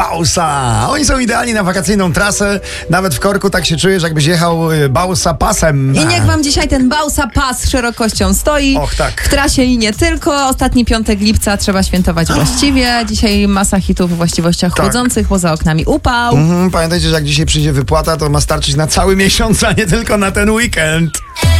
Bausa. Oni są idealni na wakacyjną trasę. Nawet w korku tak się czujesz, jakbyś jechał Bausa pasem. I niech wam dzisiaj ten Bausa pas szerokością stoi. Och, tak. W trasie i nie tylko. Ostatni piątek lipca trzeba świętować właściwie. Dzisiaj masa hitów o właściwościach Tak. chłodzących, poza oknami upał. Pamiętajcie, że jak dzisiaj przyjdzie wypłata, to ma starczyć na cały miesiąc, a nie tylko na ten weekend.